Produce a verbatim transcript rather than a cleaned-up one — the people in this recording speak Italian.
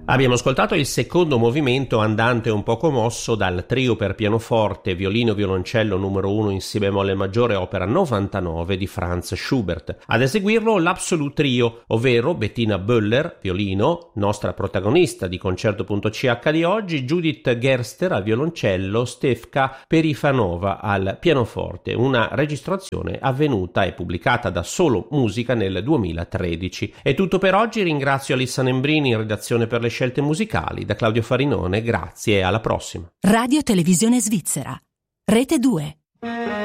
Abbiamo ascoltato il secondo movimento andante un poco mosso dal trio per pianoforte, violino, violoncello numero uno in si bemolle maggiore, opera novantanove di Franz Schubert. Ad eseguirlo l'Absolute Trio, ovvero Bettina Böller, violino, nostra protagonista di Concerto punto c h di oggi, Judith Gerster al violoncello, Stefka Perifanova al pianoforte, una registrazione avvenuta e pubblicata da Solo Musica nel duemilatredici. È tutto per oggi, ringrazio Alissa Nembrini in redazione per le scelte musicali. Da Claudio Farinone, grazie e alla prossima. Radio Televisione Svizzera, Rete due.